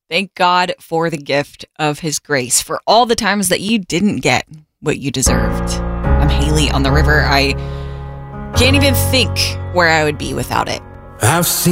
Thank God for the gift of his grace for all the times that you didn't get what you deserved. I'm Haley on the river. I can't even think where I would be without it. I've seen